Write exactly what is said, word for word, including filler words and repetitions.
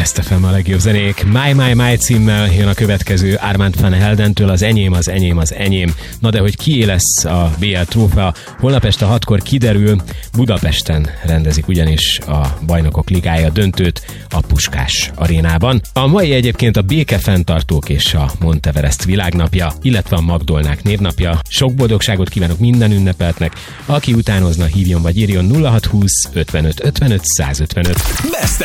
Best ef em a legjobb zenék. My My My címmel jön a következő Armand van Heldentől, az enyém, az enyém, az enyém. Na de hogy kié lesz a bé el trófea, holnap este hatkor kiderül. Budapesten rendezik ugyanis a Bajnokok Ligája döntőt a Puskás arénában. A mai egyébként a békefenntartók és a Monteverest világnapja, illetve a Magdolnák névnapja. Sok boldogságot kívánok minden ünnepeltnek. Aki utánozna, hívjon vagy írjon nulla hat húsz ötvenöt ötvenöt százötvenöt. Best